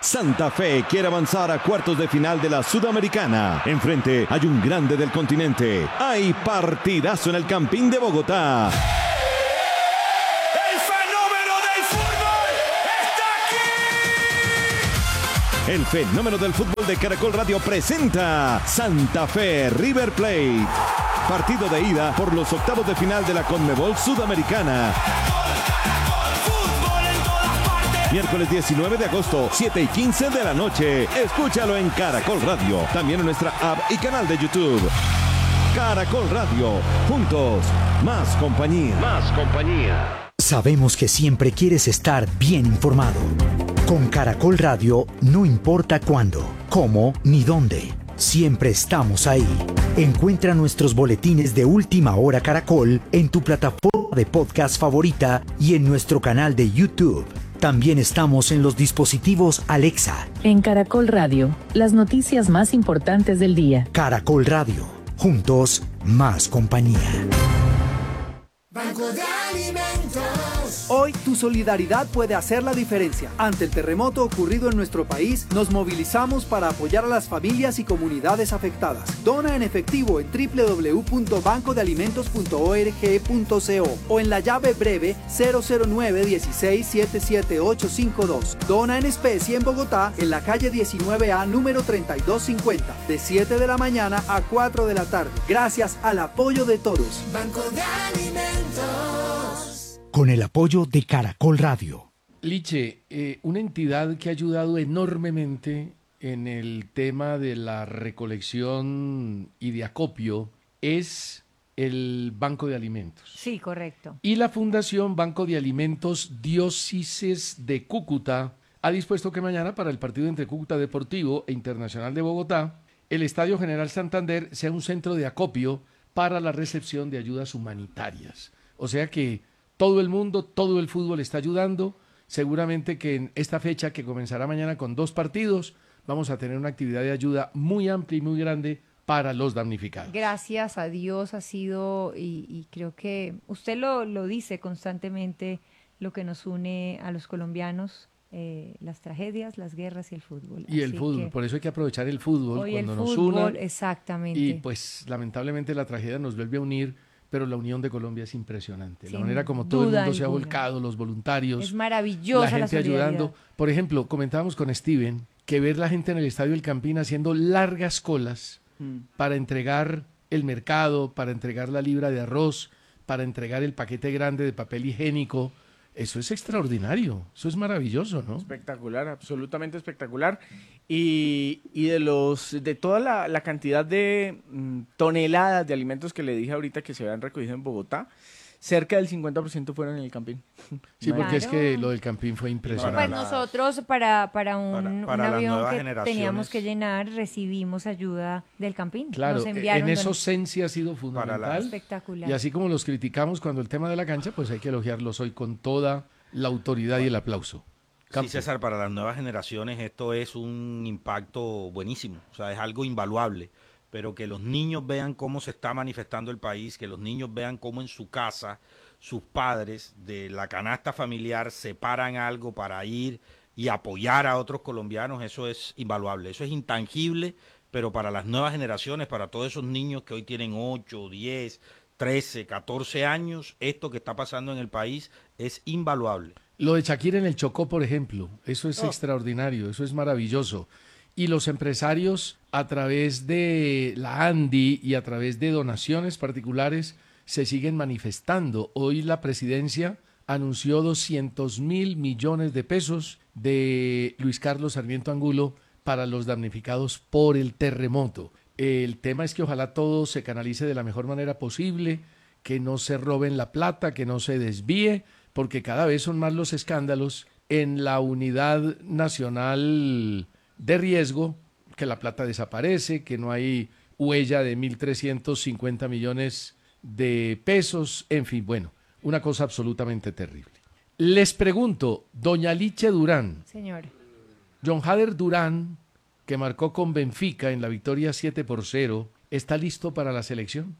Santa Fe quiere avanzar a cuartos de final de la Sudamericana. Enfrente hay un grande del continente. Hay partidazo en el Campín de Bogotá. ¡El fenómeno del fútbol está aquí! El fenómeno del fútbol de Caracol Radio presenta Santa Fe River Plate. Partido de ida por los octavos de final de la Conmebol Sudamericana. Miércoles 19 de agosto, 7:15 de la noche. Escúchalo en Caracol Radio. También en nuestra app y canal de YouTube. Caracol Radio. Juntos, más compañía. Más compañía. Sabemos que siempre quieres estar bien informado. Con Caracol Radio, no importa cuándo, cómo ni dónde. Siempre estamos ahí. Encuentra nuestros boletines de Última Hora Caracol en tu plataforma de podcast favorita y en nuestro canal de YouTube. También estamos en los dispositivos Alexa. En Caracol Radio, las noticias más importantes del día. Caracol Radio, juntos, más compañía. Banco de Alimentos. Hoy tu solidaridad puede hacer la diferencia. Ante el terremoto ocurrido en nuestro país, nos movilizamos para apoyar a las familias y comunidades afectadas. Dona en efectivo en www.bancodealimentos.org.co o en la llave breve 009-16-77852. Dona en especie en Bogotá, en la calle 19A, número 3250, de 7 de la mañana a 4 de la tarde. Gracias al apoyo de todos. Banco de Alimentos. Con el apoyo de Caracol Radio. Liche, una entidad que ha ayudado enormemente en el tema de la recolección y de acopio es el Banco de Alimentos. Sí, correcto. Y la Fundación Banco de Alimentos Diócesis de Cúcuta ha dispuesto que mañana, para el partido entre Cúcuta Deportivo e Internacional de Bogotá, el Estadio General Santander sea un centro de acopio para la recepción de ayudas humanitarias. O sea que todo el mundo, todo el fútbol está ayudando. Seguramente que en esta fecha, que comenzará mañana con 2 partidos, vamos a tener una actividad de ayuda muy amplia y muy grande para los damnificados. Gracias a Dios ha sido, y creo que usted lo dice constantemente, lo que nos une a los colombianos, las tragedias, las guerras y el fútbol. Y el fútbol, por eso hay que aprovechar el fútbol cuando nos una. Exactamente. Y pues lamentablemente la tragedia nos vuelve a unir, pero la unión de Colombia es impresionante. La manera como todo el mundo se ha volcado, los voluntarios. Es maravillosa la gente ayudando. Por ejemplo, comentábamos con Steven que ver la gente en el Estadio El Campín haciendo largas colas para entregar el mercado, para entregar la libra de arroz, para entregar el paquete grande de papel higiénico. Eso es extraordinario, eso es maravilloso, ¿no? Espectacular, absolutamente espectacular. Y de toda la cantidad de toneladas de alimentos que le dije ahorita que se habían recogido en Bogotá, cerca del 50% fueron en el Campín. Sí, porque es que lo del Campín fue impresionante. Pues nosotros para un avión que teníamos que llenar, recibimos ayuda del Campín. Claro, nos enviaron en eso Sensi ha sido fundamental. Espectacular. Y así como los criticamos cuando el tema de la cancha, pues hay que elogiarlos hoy con toda la autoridad y el aplauso. Sí, César, para las nuevas generaciones esto es un impacto buenísimo, o sea, es algo invaluable, pero que los niños vean cómo se está manifestando el país, que los niños vean cómo en su casa sus padres de la canasta familiar separan algo para ir y apoyar a otros colombianos, eso es invaluable, eso es intangible, pero para las nuevas generaciones, para todos esos niños que hoy tienen 8, 10, 13, 14 años, esto que está pasando en el país es invaluable. Lo de Shakira en el Chocó, por ejemplo, eso es extraordinario, eso es maravilloso. Y los empresarios, a través de la ANDI y a través de donaciones particulares, se siguen manifestando. Hoy la presidencia anunció 200.000 millones de pesos de Luis Carlos Sarmiento Angulo para los damnificados por el terremoto. El tema es que ojalá todo se canalice de la mejor manera posible, que no se roben la plata, que no se desvíe, porque cada vez son más los escándalos en la unidad nacional de riesgo, que la plata desaparece, que no hay huella de 1.350 millones de pesos, en fin, bueno, una cosa absolutamente terrible. Les pregunto, doña Liche Durán. Señor. John Hader Durán, que marcó con Benfica en la victoria 7-0, ¿está listo para la selección?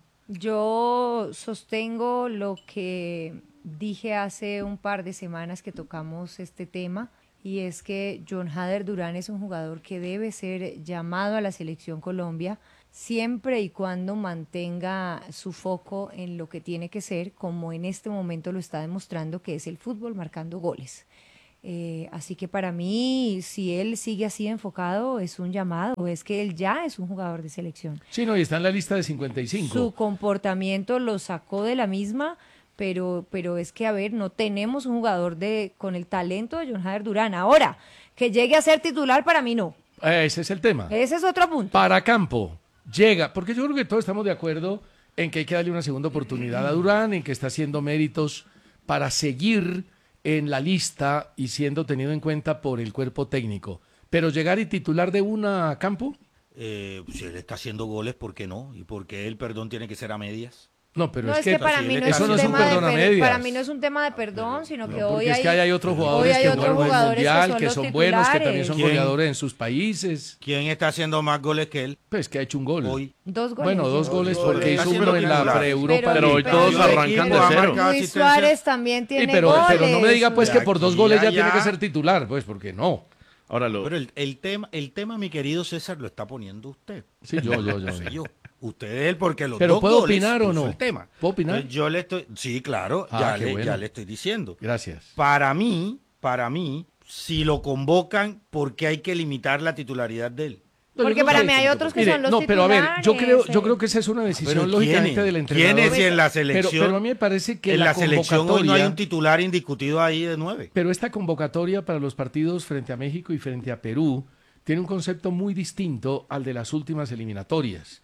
Yo sostengo lo que dije hace un par de semanas que tocamos este tema, y es que John Hader Durán es un jugador que debe ser llamado a la Selección Colombia siempre y cuando mantenga su foco en lo que tiene que ser, como en este momento lo está demostrando, que es el fútbol marcando goles. Así que para mí, si él sigue así enfocado, es un llamado, es que él ya es un jugador de selección. Sí, no, y está en la lista de 55. Su comportamiento lo sacó de la misma, pero es que, a ver, no tenemos un jugador con el talento de John Hader Durán. Ahora, que llegue a ser titular, para mí no. Ese es el tema. Ese es otro punto. Para Campo, llega, porque yo creo que todos estamos de acuerdo en que hay que darle una segunda oportunidad a Durán, en que está haciendo méritos para seguir en la lista y siendo tenido en cuenta por el cuerpo técnico. Pero llegar y titular de una Campo. Si él está haciendo goles, ¿por qué no? ¿Y por qué el perdón tiene que ser a medias? No, pero No, es que para mí no es eso un no es un tema perdón a medias. para mí no es un tema de perdón, sino que hoy porque es que hay otros jugadores que juegan el mundial, que son buenos, que también son goleadores en sus países. ¿Quién está haciendo más goles que él? Pues que ha hecho un gol. Hoy. 2 goles. Bueno, 2 goles porque Está hizo uno en la titular. pre-Europa. Pero hoy todos arrancan de cero. Luis Suárez también tiene pero goles. no me diga pues que por 2 goles ya ya. tiene que ser titular, pues porque no. Ahora Pero el tema, mi querido César, lo está poniendo usted. Sí, yo. No sé yo. Usted es él porque los Pero dos ¿puedo goles opinar o puso no? el tema. ¿Puedo opinar? Entonces, yo le estoy, sí, claro, Qué bueno. ya le estoy diciendo. Gracias. Para mí, si lo convocan, ¿por qué hay que limitar la titularidad de él? Porque para mí hay otros que son los no, pero a ver, titulares. yo creo que esa es una decisión Pero lógicamente del entrenador. ¿Quién es si en la selección? Pero a mí me parece que en la selección hoy no hay convocatoria, un titular indiscutido ahí de 9. pero esta convocatoria para los partidos frente a México y frente a Perú tiene un concepto muy distinto al de las últimas eliminatorias,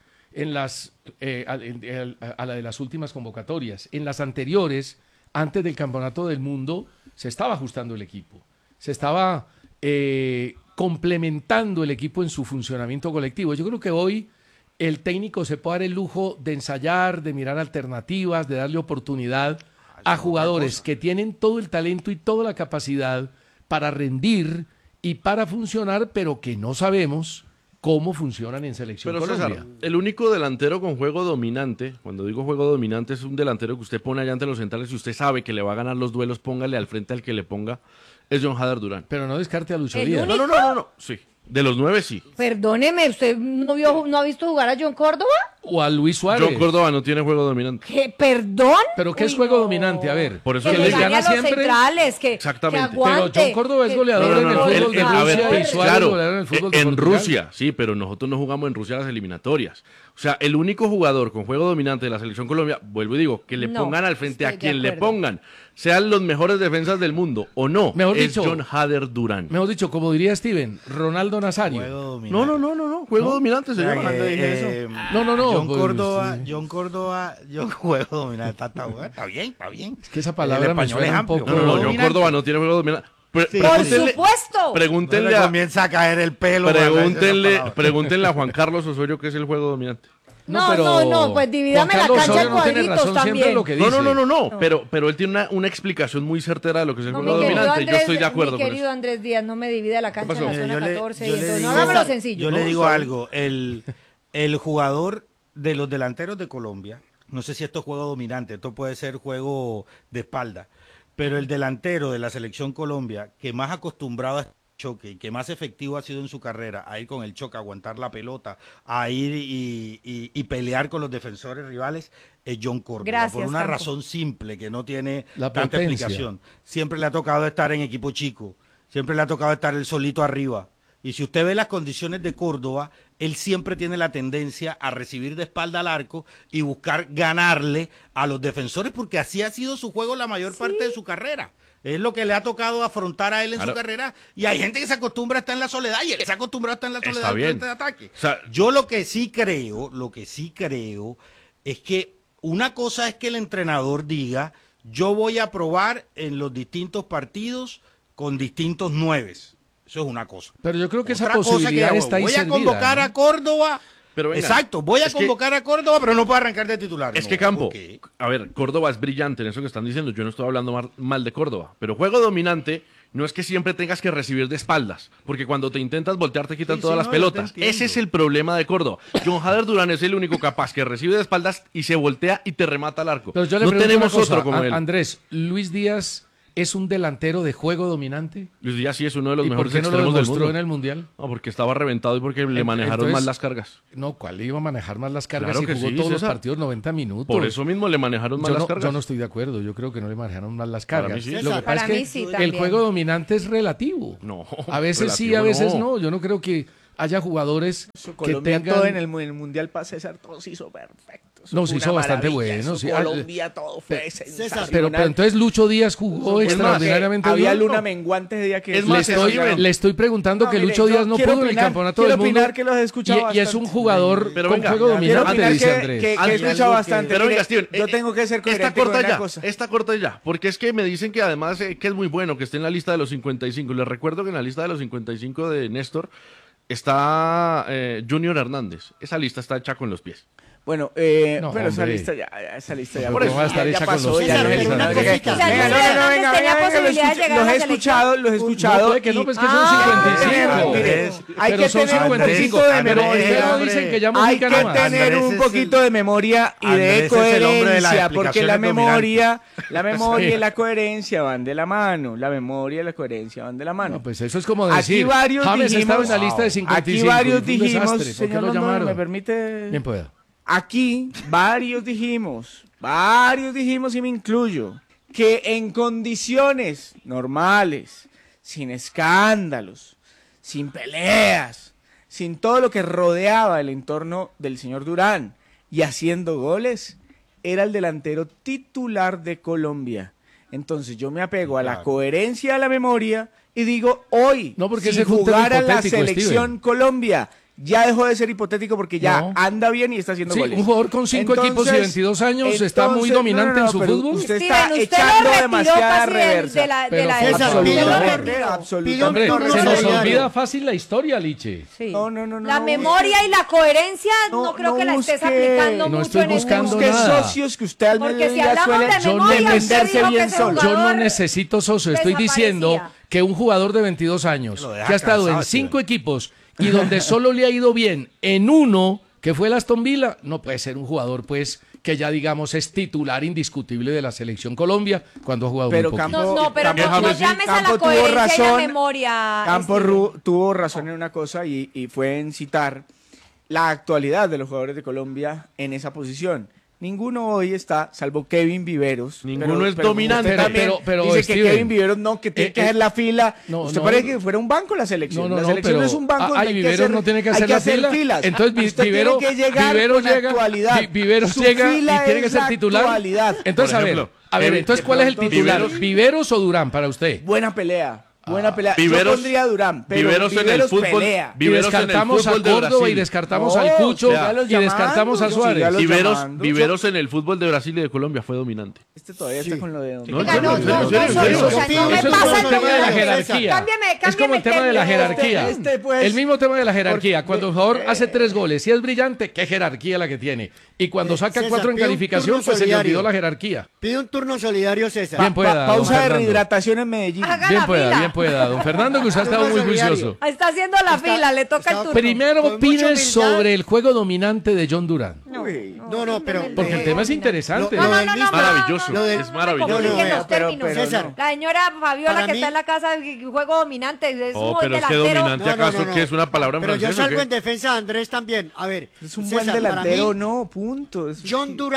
a la de las últimas convocatorias. En las anteriores, antes del Campeonato del Mundo, se estaba ajustando el equipo, se estaba complementando el equipo en su funcionamiento colectivo. Yo creo que hoy el técnico se puede dar el lujo de ensayar, de mirar alternativas, de darle oportunidad a jugadores que tienen todo el talento y toda la capacidad para rendir y para funcionar, pero que no sabemos cómo funcionan en Selección Pero Colombia. César, el único delantero con juego dominante, cuando digo juego dominante, es un delantero que usted pone allá ante los centrales y usted sabe que le va a ganar los duelos, póngale al frente al que le ponga, es John Hader Durán. Pero no descarte a Lucho ¿El Díaz. único? No. Sí, de los 9 sí. Perdóneme, ¿usted no ha visto jugar a John Córdoba? O a Luis Suárez. John Córdoba no tiene juego dominante. ¿Qué? ¿Perdón? ¿Pero qué es Uy, juego no. dominante? A ver. Por eso Que que le les gane gana a los siempre. centrales, que Exactamente. aguante. Pero John Córdoba es goleador en el fútbol de a ver, Rusia y Suárez claro, goleador en el fútbol de en Portugal. Rusia, sí, pero nosotros no jugamos en Rusia las eliminatorias. O sea, el único jugador con juego dominante de la Selección Colombia, vuelvo y digo, que le No, pongan al frente a estoy de quien le acuerdo. pongan, sean los mejores defensas del mundo o no, Mejor es dicho, John Hader Durán. Mejor dicho, como diría Steven, Ronaldo Nazario. No, juego dominante se llama. No. John pues, Córdoba, juego dominante. Está bien. Es que esa palabra me español es suena un amplio. poco. No, John dominante. Córdoba no tiene juego dominante. Por Pregúntenle- supuesto. Pregúntenle No le a, comienza a caer el pelo. cuando dice esa palabra. pregúntenle a Juan Carlos Osorio qué es el juego dominante. No, pues divídame Juan la Carlos cancha Osorio en no tiene cuadritos razón siempre también. en lo que dice. No. Pero él tiene una explicación muy certera de lo que es el No, juego mi querido dominante. Yo Andrés, estoy de acuerdo mi con querido eso. Andrés Díaz, no me divida la cancha en la pasó? zona Yo le- 14 yo y le entonces, digo- no hágamelo sencillo. Yo le No, digo está bien. algo. El jugador de los delanteros de Colombia, no sé si esto es juego dominante, esto puede ser juego de espalda, pero el delantero de la selección Colombia que más acostumbrado a choque y que más efectivo ha sido en su carrera a ir con el choque, a aguantar la pelota, a ir y pelear con los defensores rivales, es John Córdoba. Gracias, por una Campo. razón simple que no tiene La tanta potencia. explicación. Siempre le ha tocado estar en equipo chico, siempre le ha tocado estar él solito arriba. Y si usted ve las condiciones de Córdoba, él siempre tiene la tendencia a recibir de espalda al arco y buscar ganarle a los defensores, porque así ha sido su juego la mayor parte de su carrera. Es lo que le ha tocado afrontar a él en Claro. su carrera. Y hay gente que se acostumbra a estar en la soledad y él se acostumbra a estar en la Está soledad bien. frente de ataque. O sea, Yo lo que sí creo es que una cosa es que el entrenador diga, yo voy a probar en los distintos partidos con distintos nueves. Eso es una cosa. Pero yo creo que esa Otra cosa posibilidad que está ahí voy a servida, convocar ¿no? a Córdoba. Pero venga, Exacto, voy a es que- convocar a Córdoba, pero no puedo arrancar de titular. Es No, que Campo, ¿por qué? a ver, Córdoba es brillante en eso que están diciendo. Yo no estoy hablando mal de Córdoba, pero juego dominante no es que siempre tengas que recibir de espaldas, porque cuando te intentas voltear te quitan Sí, todas sí, las no, yo te pelotas. entiendo. Ese es el problema de Córdoba. John Hader Durán es el único capaz que recibe de espaldas y se voltea y te remata al arco. Pero yo le no pregunto tenemos una cosa, otro como él. Andrés, Luis Díaz es un delantero de juego dominante? Luis Díaz sí es uno de los ¿Y mejores por qué no lo extremos del demostró mundo. en el Mundial? No, porque estaba reventado y porque le manejaron Entonces, más las cargas. No, ¿cuál iba a manejar más las cargas? Claro Si que jugó sí, todos los César. partidos 90 minutos. Por eso mismo le manejaron más yo las no, cargas. yo no estoy de acuerdo, yo creo que no le manejaron más las Para cargas. mí sí. Lo que Para pasa mí es sí, que el también. juego dominante es relativo. No, A veces sí, a relativo veces no. Yo no creo que haya jugadores que Colombia tengan... todo en el Mundial para César, todo se hizo perfecto. Eso No, fue se una hizo bastante maravilla, bueno. eso Sí. Colombia todo fue sensacional. Pero entonces Lucho Díaz jugó Es más, extraordinariamente había bien. luna menguante ese día que... Es más, Le estoy preguntando No, que mire, Lucho yo Díaz no quiero pudo en el opinar, campeonato quiero del mundo. opinar que los he escuchado Y es un bastante. jugador Pero con venga, juego Quiero dominante, opinar dice que Andrés. he escuchado bastante. Pero Mire, venga, Steven, yo tengo que ser coherente esta corta con una ya, cosa. esta corta ya, porque es que me dicen que además que es muy bueno que esté en la lista de los 55. Les recuerdo que en la lista de los 55 de Néstor está Junior Hernández. Esa lista está hecha con los pies. Bueno, No, pero esa hombre. lista ya Por eso va a estar hecha con los ya pies. no es- César, no, pero venga, una venga, cosita. no, Tenía posibilidad de llegar a los la he escuchado, los he escuchado. No, puede que no, y- pues que son 55. mire, hay Pero que son tener un 55. poquito de Pero ustedes no memoria. dicen que ya Hay Mujica que no más. tener Andrés un es poquito de memoria y de Andrés es el hombre de las coherencia, porque la explicaciones memoria Sí. y la coherencia van de la mano. La memoria y la coherencia van de la mano. No, pues eso es como Aquí decir, varios James estaba en la dijimos- lista de 55. Aquí varios y fue un dijimos, desastre. ¿Por qué señor lo Londoño, llamaron? ¿me permite? Bien pueda. Aquí varios dijimos y me incluyo, que en condiciones normales, sin escándalos, sin peleas, sin todo lo que rodeaba el entorno del señor Durán y haciendo goles, era el delantero titular de Colombia. Entonces yo me apego a la coherencia de la memoria y digo, hoy, No, porque si ese fue un tema jugara la hipotético, selección Steven. Colombia, ya dejó de ser hipotético porque ya No. anda bien y está haciendo Sí, goles. un jugador con 5 equipos y 22 años está muy dominante en su pero fútbol. Usted Steven, está usted echando lo retiró demasiada casi reversa. de la Pero elección. César, Usted lo absolutamente, retiró. absolutamente. Hombre, turno se nos solidario. olvida fácil la historia, Liche. Sí. No. La memoria y la coherencia no creo no que la estés busque- aplicando no mucho estoy en este buscando momento. Busque nada. socios que usted al Porque menos si ya hablamos suele de Yo no memoria, usted venderse dijo bien que ese solo. Yo no jugador necesito socio, estoy diciendo desaparecía. que un jugador de 22 años Lo deja que ha estado cansado, en 5 Steven. equipos y donde solo le ha ido bien en uno, que fue el Aston Villa, no puede ser un jugador pues que ya digamos es titular indiscutible de la selección Colombia cuando ha jugado Pero muy poquito. No, pero Campo- no llames a Campo la tuvo coherencia y la razón. memoria. Campo Steven. tuvo razón en una cosa y fue en citar la actualidad de los jugadores de Colombia en esa posición. Ninguno hoy está, salvo Kevin Viveros. Ninguno es dominante. usted también Pero, dice que Steven, Kevin Viveros no, que tiene que hacer la fila. no, ¿Usted no. parece que fuera un banco la selección? No, la selección pero no es un banco donde hay que Viveros hacer- no tiene que hay hacer la fila. filas. Entonces Usted Vivero, tiene que llegar Vivero con llega, actualidad. Viveros Su llega fila y tiene que es ser la titular. actualidad. Entonces, Por ejemplo, entonces ¿cuál es el pronto titular? Viveros- ¿Viveros o Durán para usted? Buena pelea. Buena pelea. Yo Viveros- pondría a Durán, pero Viveros en el fútbol- pelea. Y Viveros en el descartamos a fútbol de Córdoba y Brasil. descartamos No, al Cucho sígalos y descartamos a llamando, Suárez. sígalos llamando. Viveros en el fútbol de Brasil y de Colombia fue dominante. Este todavía está con lo de... No, Oiga, en no, serio, no, en serio, en no, serio. o sea, no me Eso es pasa como el lo tema de la mismo. jerarquía. Cámbiame Es como el tema de la técnico. jerarquía. pues, El mismo tema de la jerarquía. porque- Cuando el jugador hace 3 goles y es brillante, qué jerarquía la que tiene. Y cuando saca César, 4 en pide un calificación, turno pues se le solidario. olvidó la jerarquía. Pide un turno solidario, César. Bien pueda, don Pausa de Fernando. rehidratación en Medellín. Haga Bien la pueda, fila. bien pueda. Don Fernando, que usted ha estado muy juicioso. Está haciendo la fila, le toca el turno. Primero Con mucha opine humildad. sobre el juego dominante de John Durán. No, pero... Porque el tema es interesante. No, del no, mismo- Maravilloso, Lo del- es maravilloso. compliquen No, no, los pero- términos. César, La señora Fabiola para que mí- está en la casa, juego dominante, es Oh, un pero es que delantero. dominante acaso que es una palabra en Pero yo francés, ¿o salgo qué? en defensa de Andrés también. A ver, Es un César, buen para delantero, mí, no, punto. Eso John sí.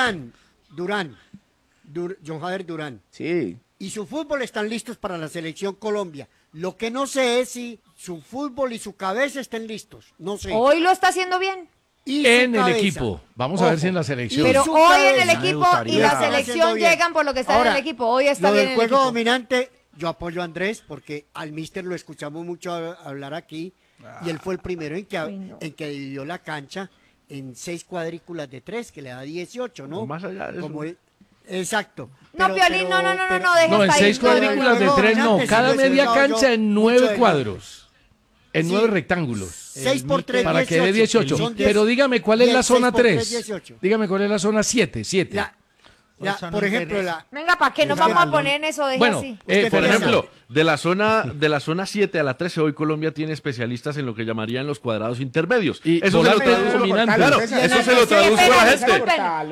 John Javier Durán Sí. y su fútbol están listos para la selección Colombia. Lo que no sé es si su fútbol y su cabeza estén listos. No sé. Hoy lo está haciendo bien. Y su En el cabeza. equipo. Vamos a ver si en la selección. Pero su hoy en el cabeza. equipo gustaría. y la Está selección haciendo bien. llegan por lo que está Ahora, en el equipo. Hoy está lo bien del en el juego equipo. dominante, yo apoyo a Andrés porque al míster lo escuchamos mucho hablar aquí y él fue el primero en que dividió la cancha en 6 cuadrículas de 3, que le da 18, ¿no? O más allá de eso. Como exacto. No, Piolín, no, deje No, en hasta ahí. 6 cuadrículas de 3 no. dominante, Cada sí lo he media escuchado cancha yo en mucho 9 de- cuadros. En Sí. 9 rectángulos. 6 por 3, Para que dé 18. Son 10. Pero dígame cuál es la 6 zona por 3, 3. 18. Dígame cuál es la zona 7. La- por ejemplo, Venga, ¿para qué nos vamos a poner en eso? Deje Bueno, así. Por Usted ejemplo, De la zona 7 a la 13, hoy Colombia tiene especialistas en lo que llamarían los cuadrados intermedios. Y eso se lo dominante. Claro, eso se lo traduzco a la gente.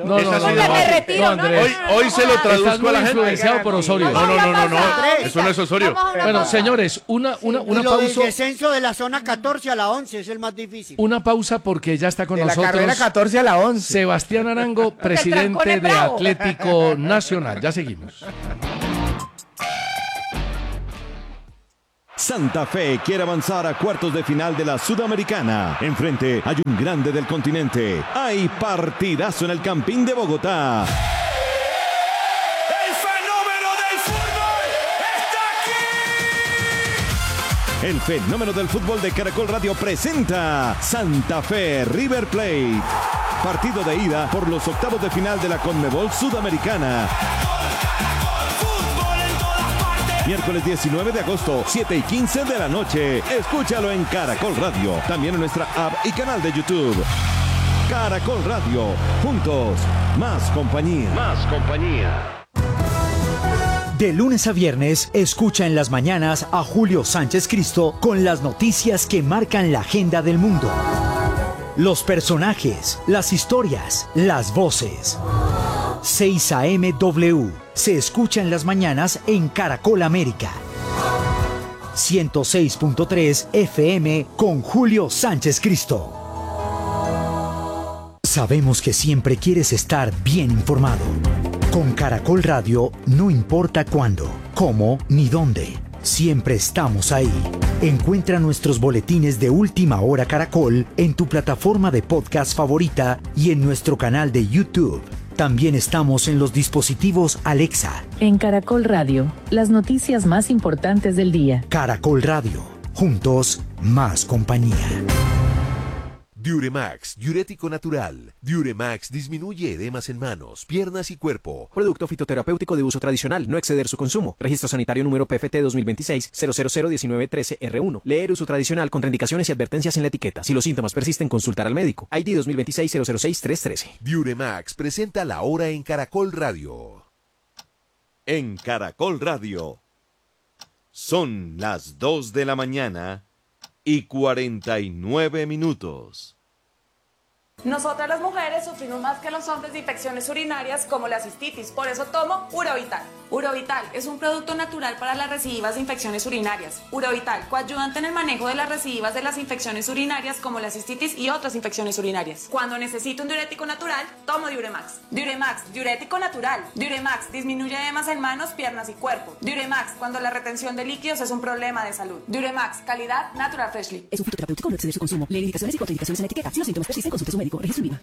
Hoy se lo traduzco a la gente. Influenciado por Osorio. No. Eso no es Osorio. Bueno, señores, una pausa. El descenso de la zona 14 a la 11 es el más difícil. Una pausa porque ya está con De nosotros. la carrera 14 a la 11. Sebastián Arango, presidente de Atlético Nacional. Ya seguimos. Santa Fe quiere avanzar a cuartos de final de la Sudamericana. Enfrente hay un grande del continente. Hay partidazo en el Campín de Bogotá. ¡El fenómeno del fútbol está aquí! El fenómeno del fútbol de Caracol Radio presenta Santa Fe River Plate. Partido de ida por los octavos de final de la Conmebol Sudamericana. Miércoles 19 de agosto, 7:15 de la noche. Escúchalo en Caracol Radio. También en nuestra app y canal de YouTube. Caracol Radio. Juntos, más compañía. Más compañía. De lunes a viernes, escucha en las mañanas a Julio Sánchez Cristo con las noticias que marcan la agenda del mundo. Los personajes, las historias, las voces. 6 a.m. W. Se escucha en las mañanas en Caracol América. 106.3 FM con Julio Sánchez Cristo. Sabemos que siempre quieres estar bien informado. Con Caracol Radio, no importa cuándo, cómo ni dónde. Siempre estamos ahí. Encuentra nuestros boletines de Última Hora Caracol en tu plataforma de podcast favorita y en nuestro canal de YouTube. También estamos en los dispositivos Alexa. En Caracol Radio, las noticias más importantes del día. Caracol Radio. Juntos, más compañía. Diuremax, diurético natural. Diuremax disminuye edemas en manos, piernas y cuerpo. Producto fitoterapéutico de uso tradicional, no exceder su consumo. Registro sanitario número PFT 2026-0001913-R1. Leer uso tradicional, contraindicaciones y advertencias en la etiqueta. Si los síntomas persisten, consultar al médico. ID 2026-006-313. Diuremax presenta La Hora en Caracol Radio. En Caracol Radio. Son las 2 de la mañana y 49 minutos. Nosotras las mujeres sufrimos más que los hombres de infecciones urinarias como la cistitis, por eso tomo Urovital. Urovital es un producto natural para las recidivas de infecciones urinarias. Urovital, coayudante en el manejo de las recidivas de las infecciones urinarias como la cistitis y otras infecciones urinarias. Cuando necesito un diurético natural, tomo Diuremax. Diuremax, diurético natural. Diuremax disminuye edemas en manos, piernas y cuerpo. Diuremax, cuando la retención de líquidos es un problema de salud. Diuremax, calidad Natural Freshly. Es un fitoterapéutico, no exceder su consumo. Lee indicaciones y contraindicaciones en la etiqueta. Si los síntomas persisten, consulte a su médico. Registro INVIMA.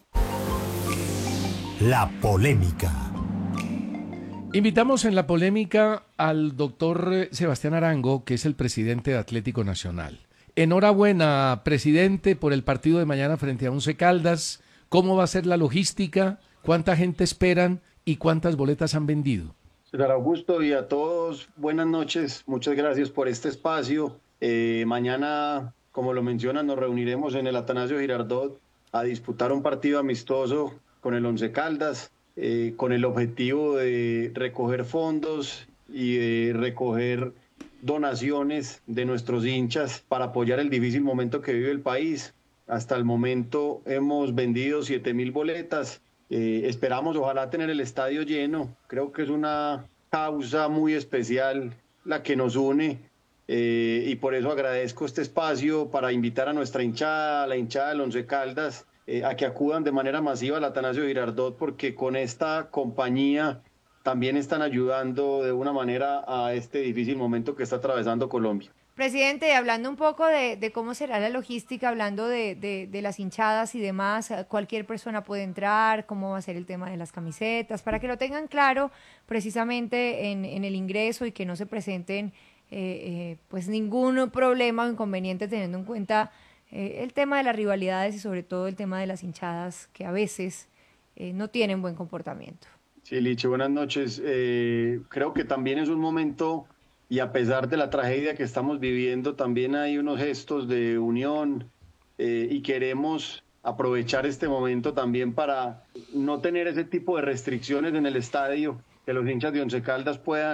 La polémica. Invitamos en la polémica al doctor Sebastián Arango, que es el presidente de Atlético Nacional. Enhorabuena, presidente, por el partido de mañana frente a Once Caldas. ¿Cómo va a ser la logística? ¿Cuánta gente esperan? ¿Y cuántas boletas han vendido? Señor Augusto y a todos, buenas noches. Muchas gracias por este espacio. Mañana, como lo mencionan, nos reuniremos en el Atanasio Girardot a disputar un partido amistoso con el Once Caldas, con el objetivo de recoger fondos y de recoger donaciones de nuestros hinchas para apoyar el difícil momento que vive el país. Hasta el momento hemos vendido 7.000 boletas. Esperamos, ojalá, tener el estadio lleno. Creo que es una causa muy especial la que nos une. Y por eso agradezco este espacio para invitar a nuestra hinchada, a la hinchada del Once Caldas, a que acudan de manera masiva al Atanasio Girardot, porque con esta compañía también están ayudando de una manera a este difícil momento que está atravesando Colombia. Presidente, hablando un poco de cómo será la logística, hablando de las hinchadas y demás, cualquier persona puede entrar, cómo va a ser el tema de las camisetas, para que lo tengan claro precisamente en el ingreso y que no se presenten pues ningún problema o inconveniente, teniendo en cuenta el tema de las rivalidades y sobre todo el tema de las hinchadas que a veces no tienen buen comportamiento. Sí, Liche, buenas noches. Creo que también es un momento, y a pesar de la tragedia que estamos viviendo, también hay unos gestos de unión y queremos aprovechar este momento también para no tener ese tipo de restricciones en el estadio, que los hinchas de Once Caldas puedan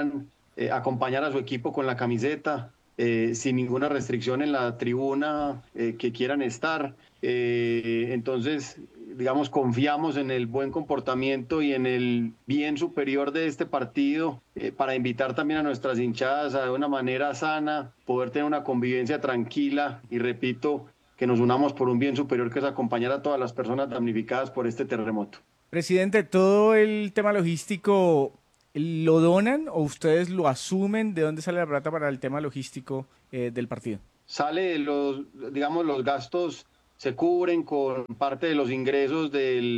acompañar a su equipo con la camiseta, sin ninguna restricción en la tribuna que quieran estar. Entonces, digamos, confiamos en el buen comportamiento y en el bien superior de este partido para invitar también a nuestras hinchadas a de una manera sana, poder tener una convivencia tranquila y, repito, que nos unamos por un bien superior que es acompañar a todas las personas damnificadas por este terremoto. Presidente, ¿todo el tema logístico lo donan o ustedes lo asumen? ¿De dónde sale la plata para el tema logístico del partido? Sale digamos, los gastos se cubren con parte de los ingresos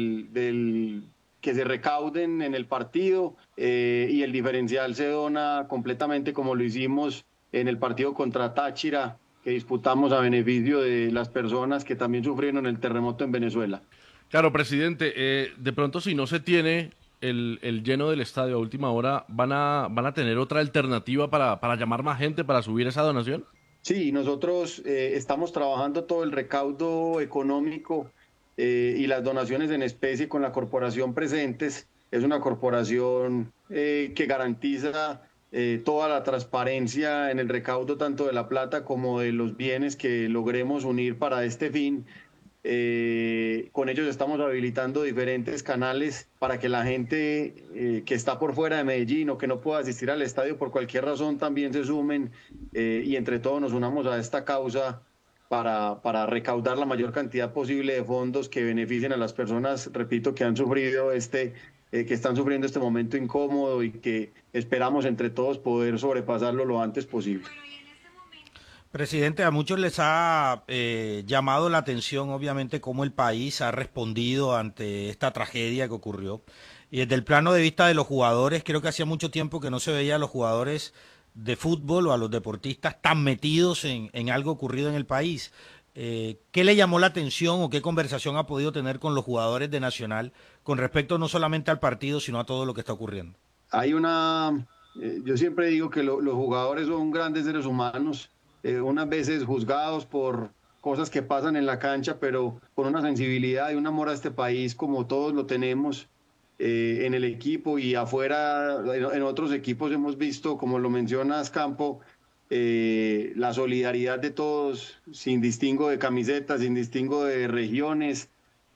que se recauden en el partido, y el diferencial se dona completamente como lo hicimos en el partido contra Táchira, que disputamos a beneficio de las personas que también sufrieron el terremoto en Venezuela. Claro, presidente, de pronto si no se tiene el lleno del estadio a última hora, ¿van a tener otra alternativa para llamar más gente, para subir esa donación? Sí, nosotros estamos trabajando todo el recaudo económico y las donaciones en especie con la corporación Presentes. Es una corporación que garantiza toda la transparencia en el recaudo tanto de la plata como de los bienes que logremos unir para este fin. Con ellos estamos habilitando diferentes canales para que la gente que está por fuera de Medellín o que no pueda asistir al estadio por cualquier razón también se sumen, y entre todos nos unamos a esta causa para recaudar la mayor cantidad posible de fondos que beneficien a las personas, repito, que han sufrido que están sufriendo este momento incómodo y que esperamos entre todos poder sobrepasarlo lo antes posible. Presidente, a muchos les ha llamado la atención, obviamente, cómo el país ha respondido ante esta tragedia que ocurrió. Y desde el plano de vista de los jugadores, creo que hacía mucho tiempo que no se veía a los jugadores de fútbol o a los deportistas tan metidos en algo ocurrido en el país. ¿Qué le llamó la atención o qué conversación ha podido tener con los jugadores de Nacional con respecto no solamente al partido, sino a todo lo que está ocurriendo? Yo siempre digo que los jugadores son grandes seres humanos, unas veces juzgados por cosas que pasan en la cancha, pero con una sensibilidad y un amor a este país como todos lo tenemos en el equipo y afuera, en otros equipos hemos visto, como lo mencionas, Campo, la solidaridad de todos, sin distingo de camisetas, sin distingo de regiones,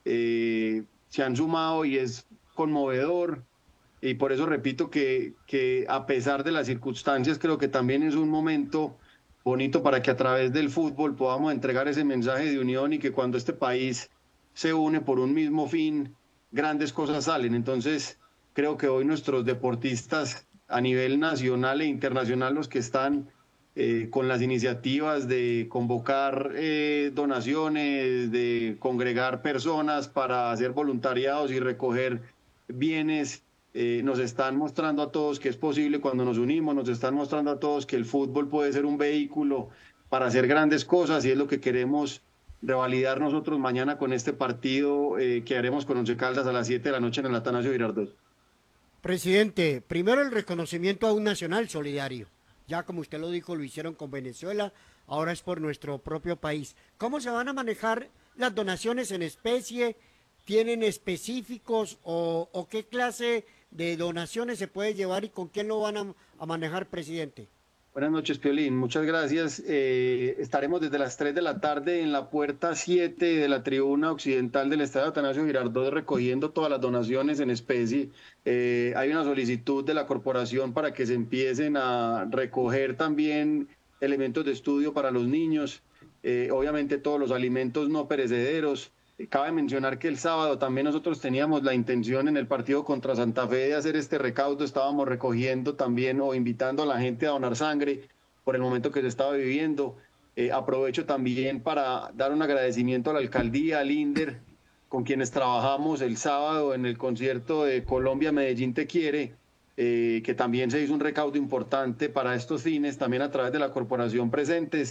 se han sumado y es conmovedor. Y por eso repito que a pesar de las circunstancias, creo que también es un momento bonito para que a través del fútbol podamos entregar ese mensaje de unión y que cuando este país se une por un mismo fin, grandes cosas salen. Entonces, creo que hoy nuestros deportistas a nivel nacional e internacional, los que están con las iniciativas de convocar donaciones, de congregar personas para hacer voluntariados y recoger bienes, nos están mostrando a todos que es posible cuando nos unimos, nos están mostrando a todos que el fútbol puede ser un vehículo para hacer grandes cosas y es lo que queremos revalidar nosotros mañana con este partido que haremos con Once Caldas a las 7 de la noche en el Atanasio Girardot. Presidente, primero el reconocimiento a un nacional solidario. Ya como usted lo dijo, lo hicieron con Venezuela, ahora es por nuestro propio país. ¿Cómo se van a manejar las donaciones en especie? ¿Tienen específicos o qué clase de donaciones se puede llevar y con quién lo van a manejar, presidente? Buenas noches, Piolín. Muchas gracias. Estaremos desde las 3 de la tarde en la puerta 7 de la tribuna occidental del Estadio Atanasio Girardot recogiendo todas las donaciones en especie. Hay una solicitud de la corporación para que se empiecen a recoger también elementos de estudio para los niños. Obviamente todos los alimentos no perecederos. Cabe mencionar que el sábado también nosotros teníamos la intención en el partido contra Santa Fe de hacer este recaudo, estábamos recogiendo también o invitando a la gente a donar sangre por el momento que se estaba viviendo. Aprovecho también para dar un agradecimiento a la alcaldía, al INDER, con quienes trabajamos el sábado en el concierto de Colombia Medellín Te Quiere, que también se hizo un recaudo importante para estos fines, también a través de la corporación Presentes.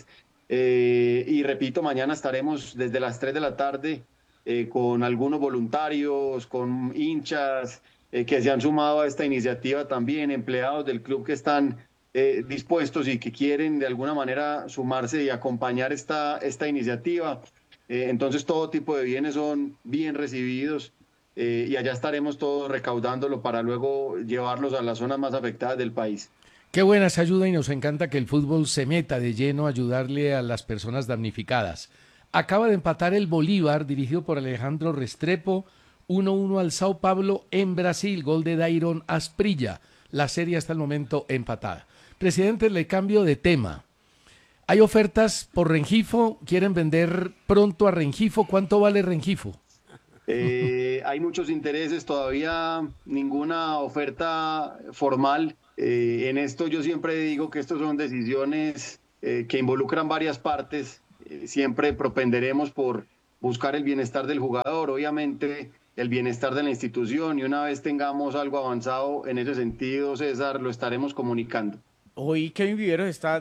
Y repito, mañana estaremos desde las 3 de la tarde con algunos voluntarios, con hinchas que se han sumado a esta iniciativa también, empleados del club que están dispuestos y que quieren de alguna manera sumarse y acompañar esta iniciativa. Entonces todo tipo de bienes son bien recibidos y allá estaremos todos recaudándolo para luego llevarlos a las zonas más afectadas del país. Qué buena esa ayuda y nos encanta que el fútbol se meta de lleno a ayudarle a las personas damnificadas. Acaba de empatar el Bolívar, dirigido por Alejandro Restrepo, 1-1 al Sao Paulo en Brasil, gol de Dairon Asprilla. La serie hasta el momento empatada. Presidente, le cambio de tema. Hay ofertas por Rengifo, quieren vender pronto a Rengifo. ¿Cuánto vale Rengifo? Hay muchos intereses, todavía ninguna oferta formal. En esto yo siempre digo que estos son decisiones que involucran varias partes. Siempre propenderemos por buscar el bienestar del jugador, obviamente el bienestar de la institución, y una vez tengamos algo avanzado en ese sentido, César, lo estaremos comunicando. Hoy Kevin Viveros está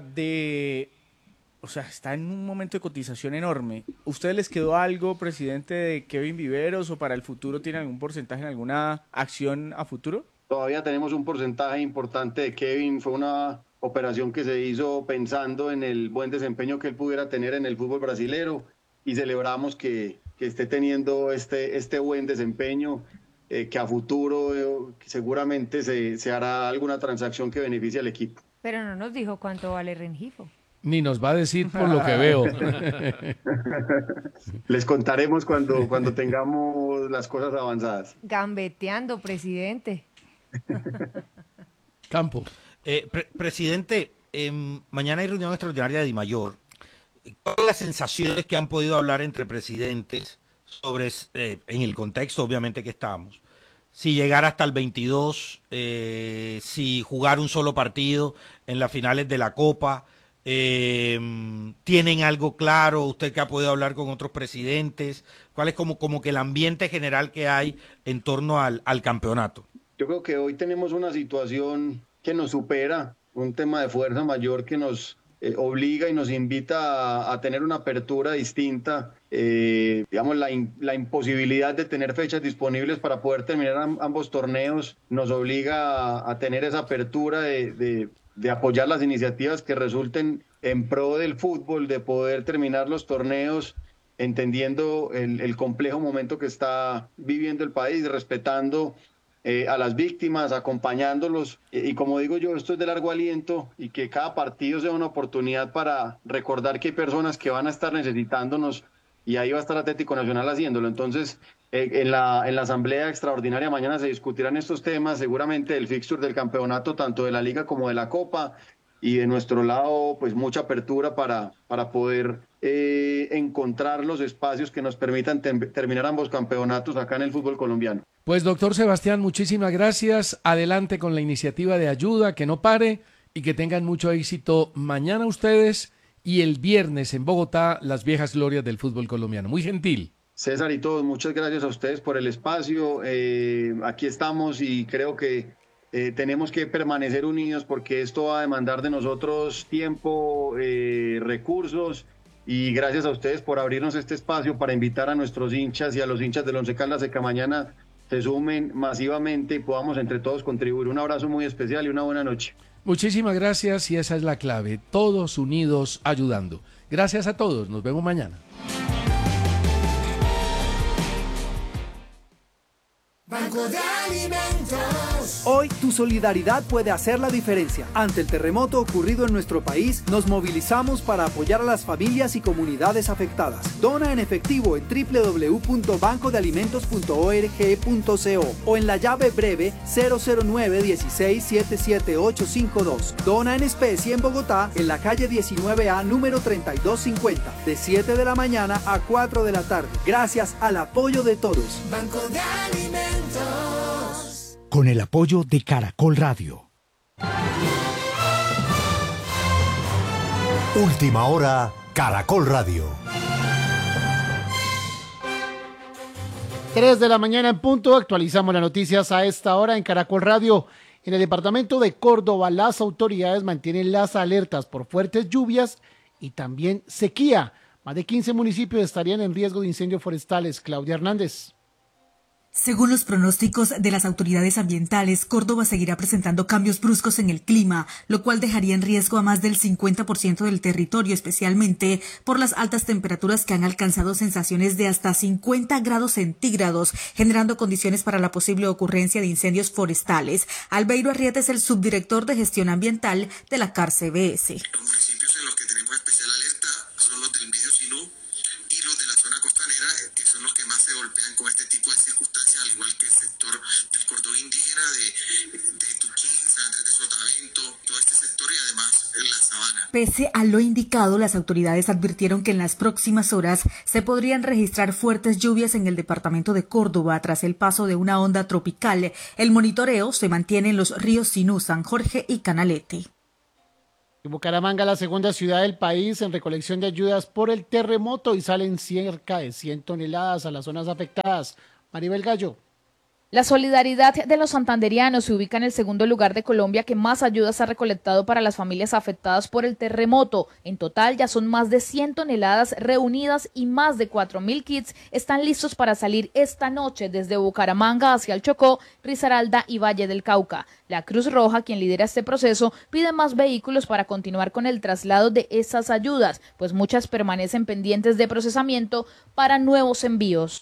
está en un momento de cotización enorme. ¿Ustedes les quedó algo, presidente, de Kevin Viveros, o para el futuro tiene algún porcentaje en alguna acción a futuro? Todavía tenemos un porcentaje importante de Kevin. Fue una operación que se hizo pensando en el buen desempeño que él pudiera tener en el fútbol brasilero, y celebramos que esté teniendo este buen desempeño, que a futuro seguramente se hará alguna transacción que beneficie al equipo. Pero no nos dijo cuánto vale Rengifo. Ni nos va a decir por lo que veo. Les contaremos cuando tengamos las cosas avanzadas. Gambeteando, presidente. Campo. Presidente, mañana hay reunión extraordinaria de Dimayor. ¿Cuáles son las sensaciones que han podido hablar entre presidentes sobre, en el contexto obviamente que estamos? Si llegar hasta el 22, si jugar un solo partido en las finales de la Copa, ¿tienen algo claro? ¿Usted que ha podido hablar con otros presidentes? ¿Cuál es como que el ambiente general que hay en torno al campeonato? Yo creo que hoy tenemos una situación que nos supera, un tema de fuerza mayor que nos obliga y nos invita a tener una apertura distinta. Digamos, la imposibilidad de tener fechas disponibles para poder terminar ambos torneos nos obliga a tener esa apertura de apoyar las iniciativas que resulten en pro del fútbol, de poder terminar los torneos entendiendo el complejo momento que está viviendo el país, respetando a las víctimas, acompañándolos, y como digo yo, esto es de largo aliento, y que cada partido sea una oportunidad para recordar que hay personas que van a estar necesitándonos, y ahí va a estar Atlético Nacional haciéndolo. Entonces, en la asamblea extraordinaria mañana se discutirán estos temas, seguramente el fixture del campeonato, tanto de la Liga como de la Copa, y de nuestro lado, pues mucha apertura para poder encontrar los espacios que nos permitan terminar ambos campeonatos acá en el fútbol colombiano. Pues doctor Sebastián, muchísimas gracias. Adelante con la iniciativa de ayuda, que no pare, y que tengan mucho éxito mañana ustedes y el viernes en Bogotá, las viejas glorias del fútbol colombiano. Muy gentil. César y todos, muchas gracias a ustedes por el espacio. Aquí estamos, y creo que tenemos que permanecer unidos, porque esto va a demandar de nosotros tiempo, recursos, y gracias a ustedes por abrirnos este espacio para invitar a nuestros hinchas y a los hinchas del Once Caldas de que mañana se sumen masivamente y podamos entre todos contribuir. Un abrazo muy especial y una buena noche. Muchísimas gracias, y esa es la clave, todos unidos ayudando. Gracias a todos, nos vemos mañana. Banco de Alimentos. Hoy tu solidaridad puede hacer la diferencia. Ante el terremoto ocurrido en nuestro país, nos movilizamos para apoyar a las familias y comunidades afectadas. Dona en efectivo en www.bancodealimentos.org.co o en la llave breve 009-16-77852. Dona en especie en Bogotá, en la calle 19A número 3250, de 7 de la mañana a 4 de la tarde. Gracias al apoyo de todos. Banco de Alimentos. Con el apoyo de Caracol Radio. Última hora, Caracol Radio. 3 de la mañana en punto, actualizamos las noticias a esta hora en Caracol Radio. En el departamento de Córdoba, las autoridades mantienen las alertas por fuertes lluvias y también sequía. Más de 15 municipios estarían en riesgo de incendios forestales. Claudia Hernández. Según los pronósticos de las autoridades ambientales, Córdoba seguirá presentando cambios bruscos en el clima, lo cual dejaría en riesgo a más del 50% del territorio, especialmente por las altas temperaturas que han alcanzado sensaciones de hasta 50 grados centígrados, generando condiciones para la posible ocurrencia de incendios forestales. Albeiro Arrieta es el subdirector de gestión ambiental de la CARCBS. Los municipios en los que tenemos especial alerta son los del Medio Sinú y los de la zona costanera, que son los que más se golpean con este tipo de circunstancias, al igual que el sector del cordón indígena, de Tuchín, San Andrés de Sotavento, todo este sector y además la sabana. Pese a lo indicado, las autoridades advirtieron que en las próximas horas se podrían registrar fuertes lluvias en el departamento de Córdoba tras el paso de una onda tropical. El monitoreo se mantiene en los ríos Sinú, San Jorge y Canalete. Bucaramanga, la segunda ciudad del país en recolección de ayudas por el terremoto, y salen cerca de 100 toneladas a las zonas afectadas. Maribel Gallo. La solidaridad de los santanderianos se ubica en el segundo lugar de Colombia que más ayudas ha recolectado para las familias afectadas por el terremoto. En total ya son más de 100 toneladas reunidas y más de 4.000 kits están listos para salir esta noche desde Bucaramanga hacia el Chocó, Risaralda y Valle del Cauca. La Cruz Roja, quien lidera este proceso, pide más vehículos para continuar con el traslado de esas ayudas, pues muchas permanecen pendientes de procesamiento para nuevos envíos.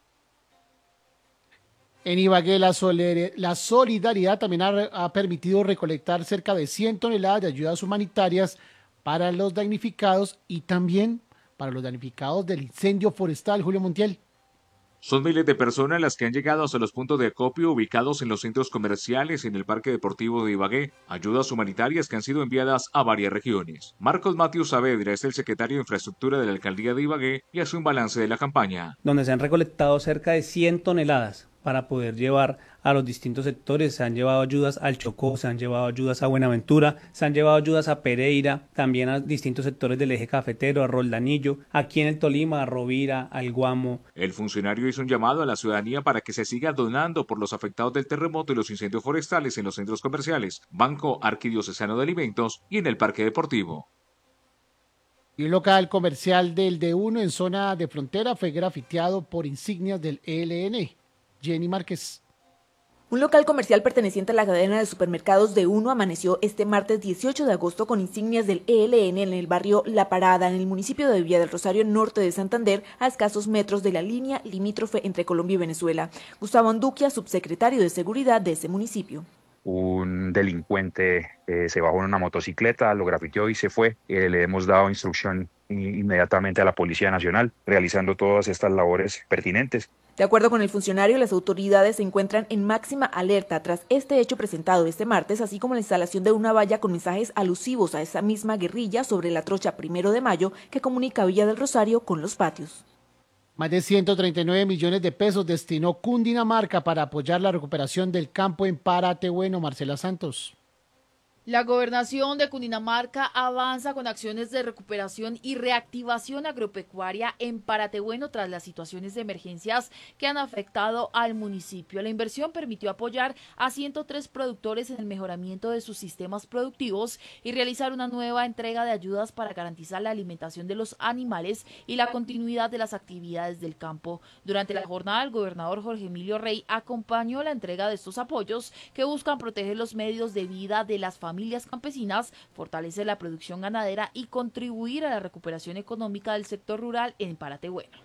En Ibagué, la solidaridad también ha permitido recolectar cerca de 100 toneladas de ayudas humanitarias para los damnificados y también para los damnificados del incendio forestal. Julio Montiel. Son miles de personas las que han llegado hasta los puntos de acopio ubicados en los centros comerciales y en el Parque Deportivo de Ibagué, ayudas humanitarias que han sido enviadas a varias regiones. Marcos Matius Saavedra es el secretario de Infraestructura de la Alcaldía de Ibagué y hace un balance de la campaña. Donde se han recolectado cerca de 100 toneladas para poder llevar a los distintos sectores. Se han llevado ayudas al Chocó, se han llevado ayudas a Buenaventura, se han llevado ayudas a Pereira, también a distintos sectores del eje cafetero, a Roldanillo, aquí en el Tolima, a Rovira, al Guamo. El funcionario hizo un llamado a la ciudadanía para que se siga donando por los afectados del terremoto y los incendios forestales en los centros comerciales, Banco Arquidiocesano de Alimentos y en el Parque Deportivo. Y un local comercial del D1 en zona de frontera fue grafiteado por insignias del ELN. Jenny Márquez. Un local comercial perteneciente a la cadena de supermercados D1 amaneció este martes 18 de agosto con insignias del ELN en el barrio La Parada, en el municipio de Villa del Rosario, norte de Santander, a escasos metros de la línea limítrofe entre Colombia y Venezuela. Gustavo Anduquia, subsecretario de Seguridad de ese municipio. Un delincuente se bajó en una motocicleta, lo grafiteó y se fue. Le hemos dado instrucción inmediatamente a la Policía Nacional, realizando todas estas labores pertinentes. De acuerdo con el funcionario, las autoridades se encuentran en máxima alerta tras este hecho presentado este martes, así como la instalación de una valla con mensajes alusivos a esa misma guerrilla sobre la trocha 1 de mayo que comunica Villa del Rosario con Los Patios. Más de 139 millones de pesos destinó Cundinamarca para apoyar la recuperación del campo en Paratebueno. Marcela Santos. La gobernación de Cundinamarca avanza con acciones de recuperación y reactivación agropecuaria en Paratebueno tras las situaciones de emergencias que han afectado al municipio. La inversión permitió apoyar a 103 productores en el mejoramiento de sus sistemas productivos y realizar una nueva entrega de ayudas para garantizar la alimentación de los animales y la continuidad de las actividades del campo. Durante la jornada, el gobernador Jorge Emilio Rey acompañó la entrega de estos apoyos que buscan proteger los medios de vida de las familias campesinas, fortalecer la producción ganadera y contribuir a la recuperación económica del sector rural en Paratebueno.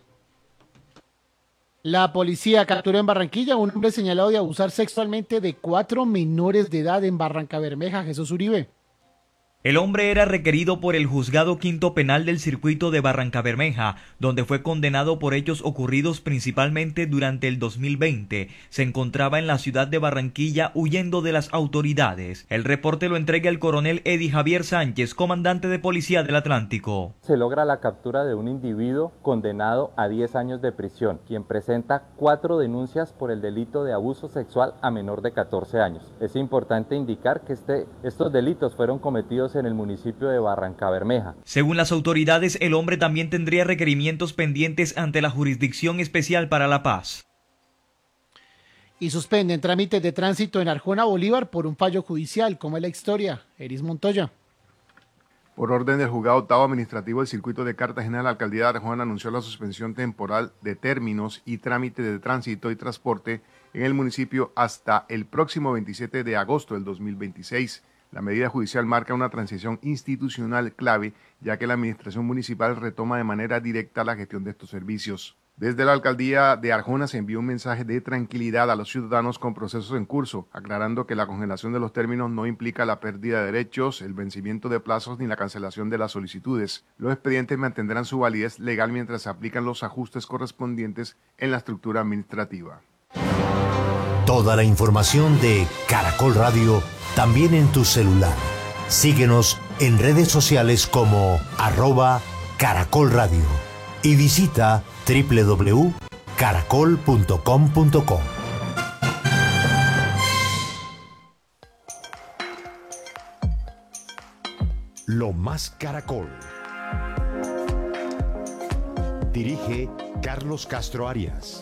La policía capturó en Barranquilla a un hombre señalado de abusar sexualmente de 4 menores de edad en Barrancabermeja. Jesús Uribe. El hombre era requerido por el Juzgado Quinto Penal del Circuito de Barrancabermeja, donde fue condenado por hechos ocurridos principalmente durante el 2020. Se encontraba en la ciudad de Barranquilla huyendo de las autoridades. El reporte lo entrega el coronel Eddie Javier Sánchez, comandante de Policía del Atlántico. Se logra la captura de un individuo condenado a 10 años de prisión, quien presenta 4 denuncias por el delito de abuso sexual a menor de 14 años. Es importante indicar que estos delitos fueron cometidos en el municipio de Barrancabermeja. Según las autoridades, el hombre también tendría requerimientos pendientes ante la Jurisdicción Especial para la Paz. Y suspenden trámites de tránsito en Arjona, Bolívar por un fallo judicial. ¿Cómo es la historia? Eris Montoya. Por orden del juzgado octavo administrativo del circuito de Cartagena, la alcaldía de Arjona anunció la suspensión temporal de términos y trámite de tránsito y transporte en el municipio hasta el próximo 27 de agosto del 2026. La medida judicial marca una transición institucional clave, ya que la administración municipal retoma de manera directa la gestión de estos servicios. Desde la alcaldía de Arjona se envió un mensaje de tranquilidad a los ciudadanos con procesos en curso, aclarando que la congelación de los términos no implica la pérdida de derechos, el vencimiento de plazos ni la cancelación de las solicitudes. Los expedientes mantendrán su validez legal mientras se aplican los ajustes correspondientes en la estructura administrativa. Toda la información de Caracol Radio también en tu celular. Síguenos en redes sociales como @Caracol Radio y visita www.caracol.com.co. Lo más Caracol. Dirige Carlos Castro Arias.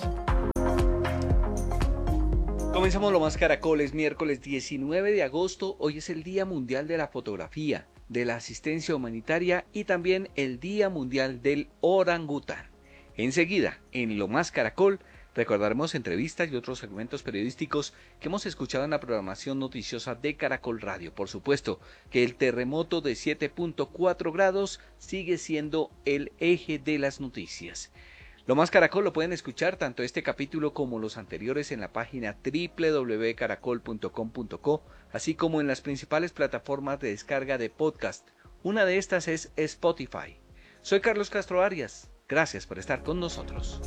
Comenzamos Lo Más Caracol, es miércoles 19 de agosto, hoy es el Día Mundial de la Fotografía, de la Asistencia Humanitaria y también el Día Mundial del Orangután. Enseguida, en Lo Más Caracol, recordaremos entrevistas y otros segmentos periodísticos que hemos escuchado en la programación noticiosa de Caracol Radio. Por supuesto que el terremoto de 7.4 grados sigue siendo el eje de las noticias. Lo Más Caracol lo pueden escuchar tanto este capítulo como los anteriores en la página www.caracol.com.co, así como en las principales plataformas de descarga de podcast. Una de estas es Spotify. Soy Carlos Castro Arias. Gracias por estar con nosotros.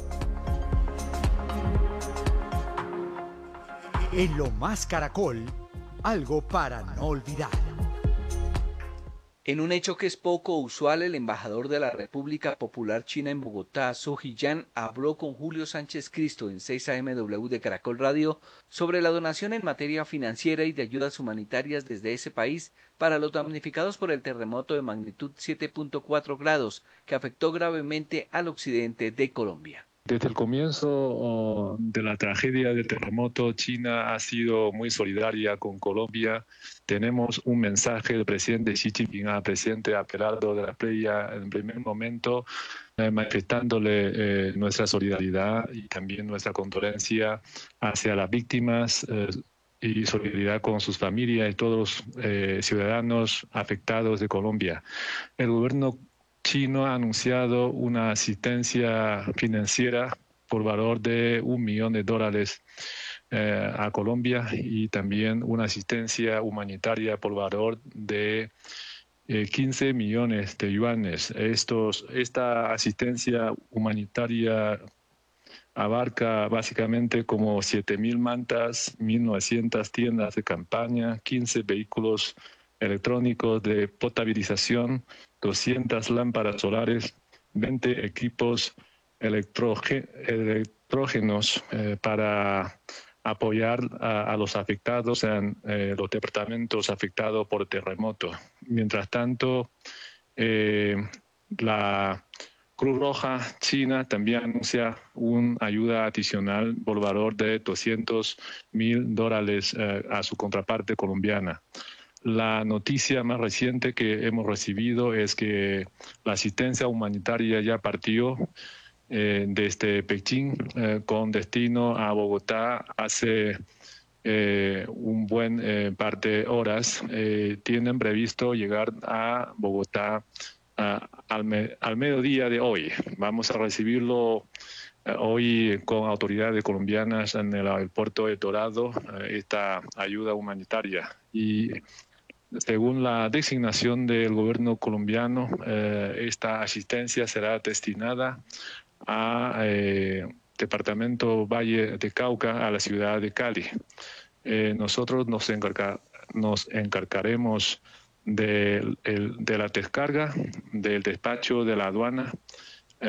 En Lo Más Caracol, algo para no olvidar. En un hecho que es poco usual, el embajador de la República Popular China en Bogotá, Su Jiyan, habló con Julio Sánchez Cristo en 6 AMW de Caracol Radio sobre la donación en materia financiera y de ayudas humanitarias desde ese país para los damnificados por el terremoto de magnitud 7.4 grados que afectó gravemente al occidente de Colombia. Desde el comienzo de la tragedia del terremoto, China ha sido muy solidaria con Colombia. Tenemos un mensaje del presidente Xi Jinping al presidente Abelardo de la Espriella en el primer momento, manifestándole nuestra solidaridad y también nuestra condolencia hacia las víctimas y solidaridad con sus familias y todos los ciudadanos afectados de Colombia. El gobierno chino ha anunciado una asistencia financiera por valor de $1 millón a Colombia y también una asistencia humanitaria por valor de 15 millones de yuanes. Esta asistencia humanitaria abarca básicamente como 7.000 mantas, 1.900 tiendas de campaña, 15 vehículos electrónicos de potabilización, 200 lámparas solares, 20 equipos electrógenos para apoyar a los afectados en los departamentos afectados por terremoto. Mientras tanto, la Cruz Roja China también anuncia una ayuda adicional por valor de $200.000 a su contraparte colombiana. La noticia más reciente que hemos recibido es que la asistencia humanitaria ya partió desde Pekín con destino a Bogotá hace un buen par de horas. Tienen previsto llegar a Bogotá al mediodía de hoy. Vamos a recibirlo hoy con autoridades colombianas en el aeropuerto de Dorado, esta ayuda humanitaria. Y según la designación del gobierno colombiano, esta asistencia será destinada a departamento Valle de Cauca, a la ciudad de Cali. Nosotros nos encargaremos de la descarga, del despacho de la aduana,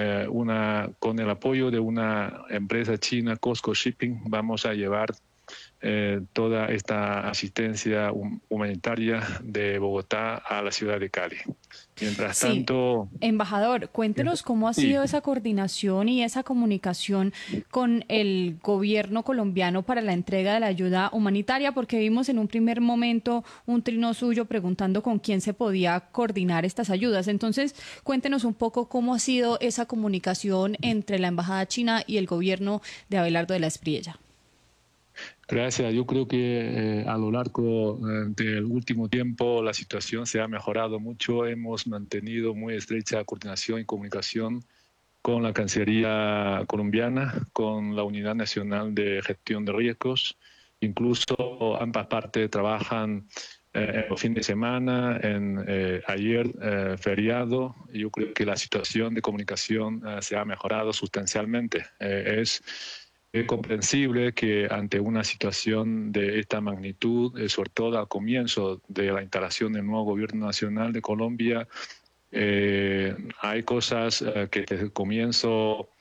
con el apoyo de una empresa china, Costco Shipping. Vamos a llevar toda esta asistencia humanitaria de Bogotá a la ciudad de Cali. Mientras tanto... Embajador, cuéntenos cómo ha sido esa coordinación y esa comunicación con el gobierno colombiano para la entrega de la ayuda humanitaria, porque vimos en un primer momento un trino suyo preguntando con quién se podía coordinar estas ayudas. Entonces, cuéntenos un poco cómo ha sido esa comunicación entre la Embajada China y el gobierno de Abelardo de la Espriella. Gracias. Yo creo que a lo largo del último tiempo la situación se ha mejorado mucho. Hemos mantenido muy estrecha coordinación y comunicación con la Cancillería colombiana, con la Unidad Nacional de Gestión de Riesgos. Incluso ambas partes trabajan en los fines de semana, ayer feriado. Yo creo que la situación de comunicación se ha mejorado sustancialmente. Es comprensible que ante una situación de esta magnitud, sobre todo al comienzo de la instalación del nuevo gobierno nacional de Colombia, hay cosas que desde el comienzo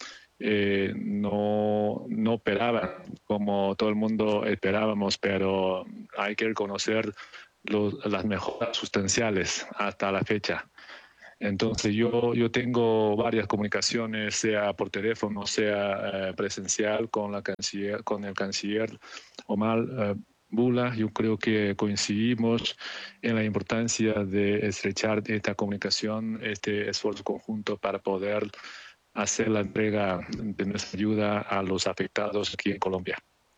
no operaban como todo el mundo esperábamos, pero hay que reconocer las mejoras sustanciales hasta la fecha. Entonces yo tengo varias comunicaciones, sea por teléfono, sea presencial, con el canciller Omar Bula. Yo creo que coincidimos en la importancia de estrechar esta comunicación, este esfuerzo conjunto para poder hacer la entrega de nuestra ayuda a los afectados aquí en Colombia.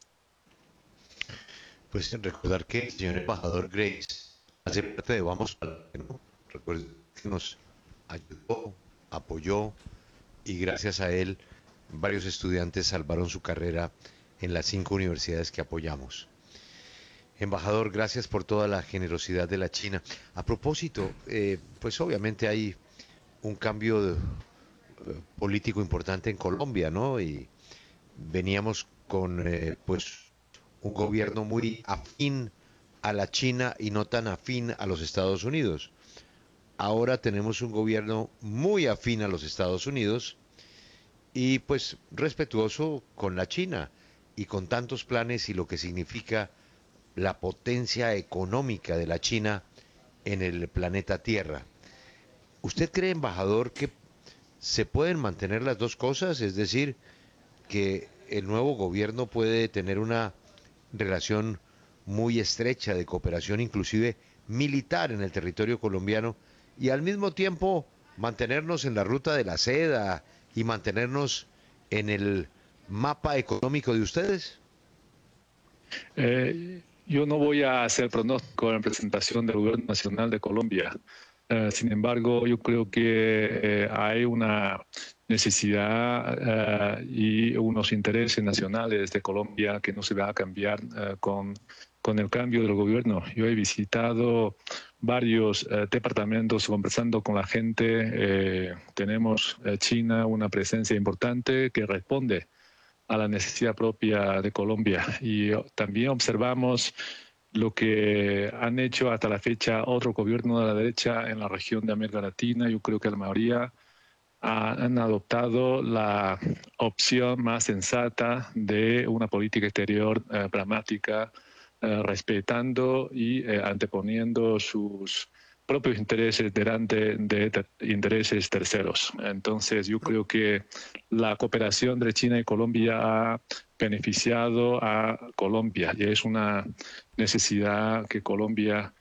Pues recordar que el señor embajador Grace hace parte de Vamos Colombia, ¿no? Recuerden que nos ayudó, apoyó, y gracias a él varios estudiantes salvaron su carrera en las 5 universidades que apoyamos. Embajador, gracias por toda la generosidad de la China. A propósito, pues obviamente hay un cambio político importante en Colombia, ¿no? Y veníamos con pues un gobierno muy afín a la China y no tan afín a los Estados Unidos. Ahora tenemos un gobierno muy afín a los Estados Unidos y pues respetuoso con la China y con tantos planes y lo que significa la potencia económica de la China en el planeta Tierra. ¿Usted cree, embajador, que se pueden mantener las dos cosas? Es decir, que el nuevo gobierno puede tener una relación muy estrecha de cooperación, inclusive militar, en el territorio colombiano, y al mismo tiempo mantenernos en la ruta de la seda y mantenernos en el mapa económico de ustedes? Yo no voy a hacer pronóstico en representación del Gobierno Nacional de Colombia. Sin embargo, yo creo que hay una necesidad y unos intereses nacionales de Colombia que no se va a cambiar con el cambio del gobierno. Yo he visitado varios departamentos conversando con la gente. Tenemos China una presencia importante que responde a la necesidad propia de Colombia. Y también observamos lo que han hecho hasta la fecha otro gobierno de la derecha en la región de América Latina. Yo creo que la mayoría han adoptado la opción más sensata de una política exterior pragmática, respetando y anteponiendo sus propios intereses delante de intereses terceros. Entonces yo creo que la cooperación de China y Colombia ha beneficiado a Colombia y es una necesidad que Colombia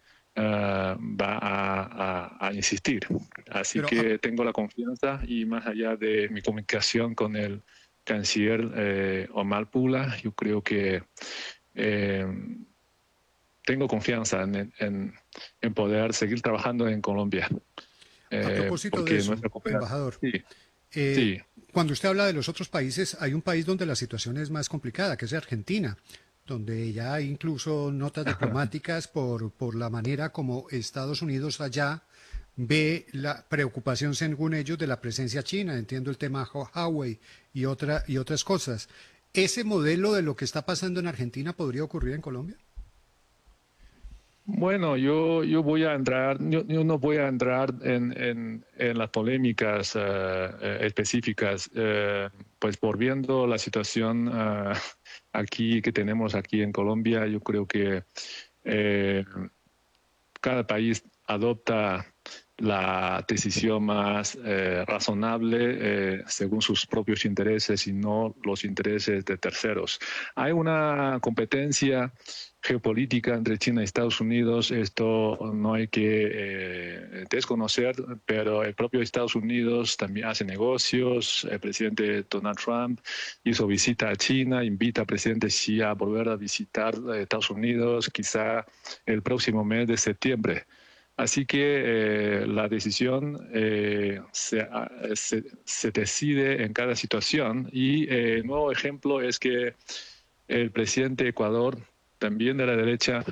va a insistir. Así que tengo la confianza, y más allá de mi comunicación con el canciller Omar Bula, yo creo que tengo confianza en poder seguir trabajando en Colombia. A propósito de eso, embajador, sí. Cuando usted habla de los otros países, hay un país donde la situación es más complicada, que es Argentina, donde ya hay incluso notas diplomáticas por la manera como Estados Unidos allá ve la preocupación, según ellos, de la presencia china. Entiendo el tema Huawei y otras cosas. ¿Ese modelo de lo que está pasando en Argentina podría ocurrir en Colombia? Bueno, yo no voy a entrar en las polémicas específicas. pues por viendo la situación aquí que tenemos aquí en Colombia, yo creo que cada país adopta la decisión más razonable según sus propios intereses y no los intereses de terceros. Hay una competencia geopolítica entre China y Estados Unidos, esto no hay que desconocer, pero el propio Estados Unidos también hace negocios. El presidente Donald Trump hizo visita a China, invita al presidente Xi a volver a visitar Estados Unidos quizá el próximo mes de septiembre. Así que la decisión se decide en cada situación y el nuevo ejemplo es que el presidente de Ecuador, también de la derecha,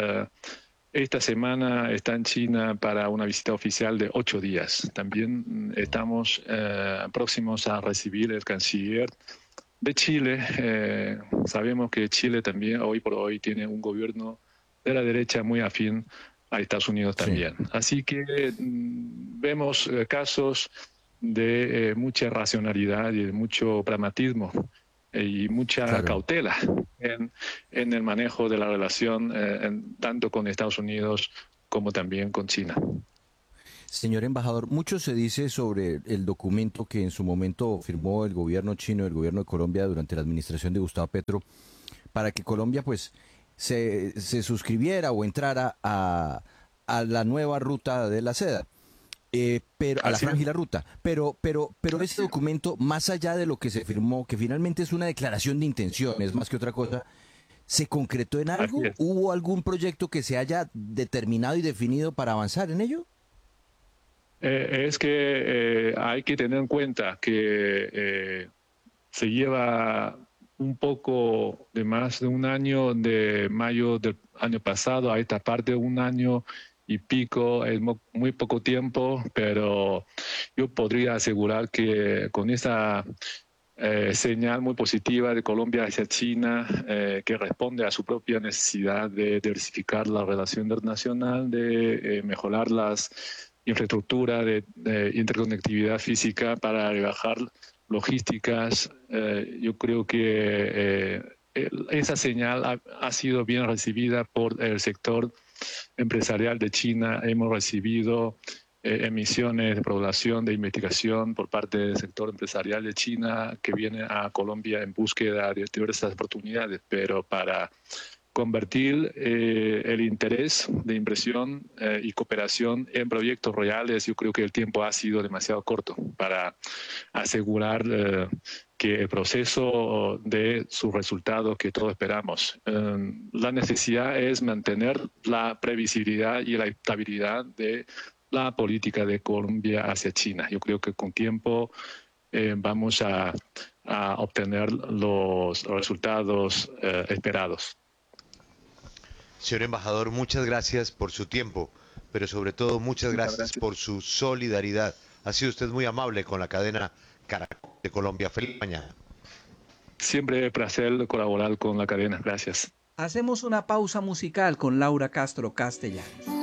esta semana está en China para una visita oficial de 8 días. También estamos próximos a recibir el canciller de Chile. Sabemos que Chile también hoy por hoy tiene un gobierno de la derecha muy afín a Estados Unidos también. Sí. Así que vemos casos de mucha racionalidad y de mucho pragmatismo y mucha cautela en el manejo de la relación tanto con Estados Unidos como también con China. Señor embajador, mucho se dice sobre el documento que en su momento firmó el gobierno chino y el gobierno de Colombia durante la administración de Gustavo Petro para que Colombia pues se suscribiera o entrara a la nueva ruta de la seda, pero a la franja y la ruta. Pero ese documento, más allá de lo que se firmó, que finalmente es una declaración de intenciones más que otra cosa, ¿se concretó en algo? ¿Hubo algún proyecto que se haya determinado y definido para avanzar en ello? Es que hay que tener en cuenta que se lleva un poco de más de un año, de mayo del año pasado a esta parte, un año y pico, es muy poco tiempo, pero yo podría asegurar que con esa señal muy positiva de Colombia hacia China, que responde a su propia necesidad de diversificar la relación internacional, de mejorar las infraestructuras de interconectividad física para rebajar logísticas, yo creo que esa señal ha sido bien recibida por el sector empresarial de China. Hemos recibido emisiones de población de investigación por parte del sector empresarial de China que viene a Colombia en búsqueda de diversas oportunidades, pero para convertir el interés de inversión y cooperación en proyectos reales, yo creo que el tiempo ha sido demasiado corto para asegurar que el proceso dé sus resultados que todos esperamos. La necesidad es mantener la previsibilidad y la estabilidad de la política de Colombia hacia China. Yo creo que con tiempo vamos a obtener los resultados esperados. Señor embajador, muchas gracias por su tiempo, pero sobre todo muchas gracias por su solidaridad. Ha sido usted muy amable con la cadena Caracol de Colombia. Feliz mañana. Siempre un placer colaborar con la cadena. Gracias. Hacemos una pausa musical con Laura Castro Castellanos.